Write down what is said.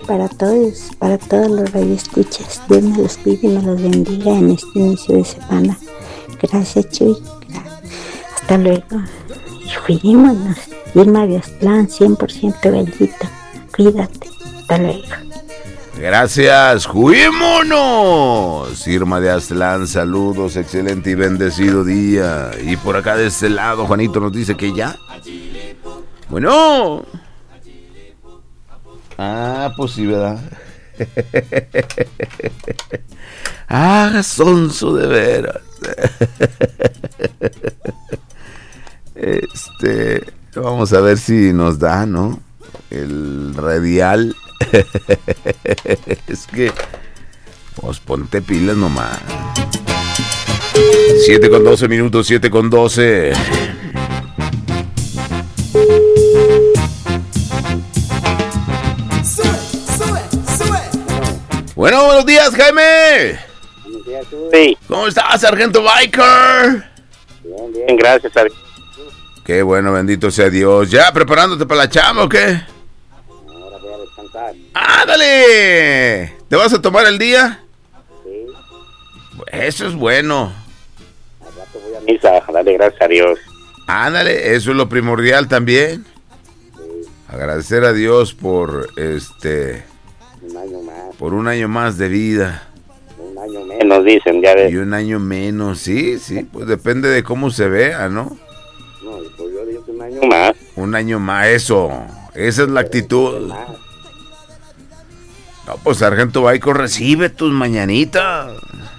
para todos los radioescuchas. Dios me los cuide y me los bendiga en este inicio de semana. Gracias, Chuy. Hasta luego. Y fuímonos. Irma de Aztlán, 100% gallito. Cuídate. Hasta luego. Gracias, ¡juímonos! Irma de Aztlán, saludos, excelente y bendecido día. Y por acá de este lado, Juanito nos dice que ya. Bueno. Pues sí, ¿verdad? Sonso de veras. Vamos a ver si nos da, ¿no? El radial. Es que pues ponte pilas nomás. 7:12 minutos, 7:12. Bueno, buenos días, Jaime. Buenos días, sí. ¿Cómo estás, Sargento Biker? Bien, gracias a Dios. Qué bueno, bendito sea Dios. ¿Ya preparándote para la chamba o qué? Ahora voy a descansar. ¡Ándale! ¿Te vas a tomar el día? Sí. Eso es bueno. Al rato voy a misa, darle gracias a Dios. Ándale, eso es lo primordial también. Sí. Agradecer a Dios por Un año más. por un año más de vida. Un año menos, dicen, ya ves. Y un año menos, sí, pues depende de cómo se vea, ¿no? No, pues yo digo que un año más. Un año más, eso. Esa es la actitud. No, pues Sargento Baico, recibe tus mañanitas.